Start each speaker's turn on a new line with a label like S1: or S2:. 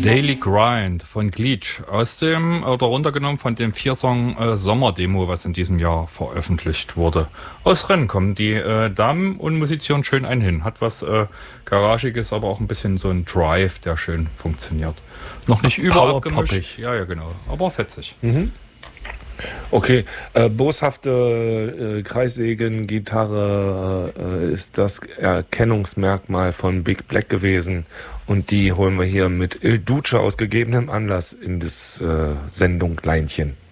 S1: Daily Grind von Gleech aus dem, oder runtergenommen von dem 4-Song Sommerdemo, was in diesem Jahr veröffentlicht wurde. Aus Rennen kommen die Damen und musizieren schön einen hin. Hat was Garagiges, aber auch ein bisschen so ein Drive, der schön funktioniert. Noch nicht überabgemischt. Ja, genau. Aber fetzig.
S2: Mhm. Okay, boshafte Kreissägen-Gitarre ist das Erkennungsmerkmal von Big Black gewesen und die holen wir hier mit Il Duce aus gegebenem Anlass in das Sendung Leinchen.